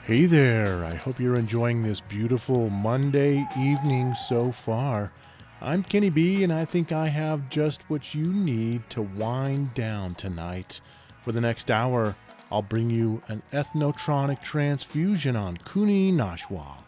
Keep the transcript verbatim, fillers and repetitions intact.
Hey there, I hope you're enjoying this beautiful Monday evening so far. I'm Kenny B, and I think I have just what you need to wind down tonight. For the next hour, I'll bring you an ethnotronic transfusion on Kuni Nashwa.